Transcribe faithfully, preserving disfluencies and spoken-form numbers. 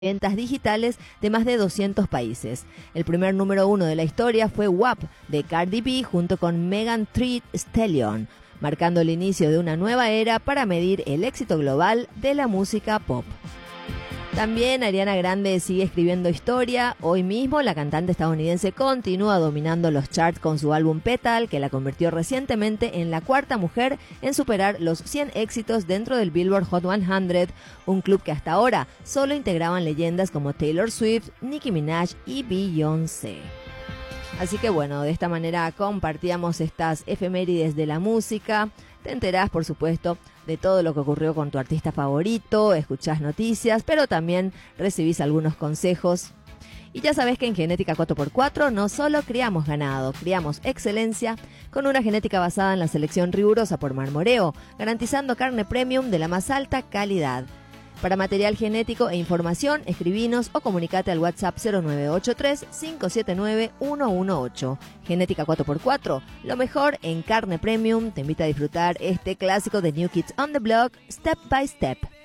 ventas digitales de más de doscientos países. El primer número uno de la historia fue W A P de Cardi B junto con Megan Thee Stallion, marcando el inicio de una nueva era para medir el éxito global de la música pop. También Ariana Grande sigue escribiendo historia. Hoy mismo la cantante estadounidense continúa dominando los charts con su álbum Petal, que la convirtió recientemente en la cuarta mujer en superar los cien éxitos dentro del Billboard Hot cien, un club que hasta ahora solo integraban leyendas como Taylor Swift, Nicki Minaj y Beyoncé. Así que bueno, de esta manera compartíamos estas efemérides de la música. Te enterás, por supuesto, de todo lo que ocurrió con tu artista favorito, escuchás noticias, pero también recibís algunos consejos. Y ya sabés que en Genética cuatro por cuatro no solo criamos ganado, criamos excelencia con una genética basada en la selección rigurosa por Marmoreo, garantizando carne premium de la más alta calidad. Para material genético e información, escribinos o comunicate al WhatsApp cero nueve ocho tres, cinco siete nueve, uno uno ocho. Genética cuatro por cuatro, lo mejor en carne premium, te invita a disfrutar este clásico de New Kids on the Block, Step by Step.